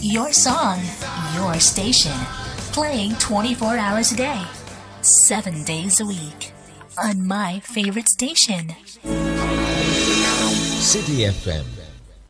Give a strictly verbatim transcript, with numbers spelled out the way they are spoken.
Your song, your station. Playing twenty-four hours a day, seven days a week. On my favorite station. City F M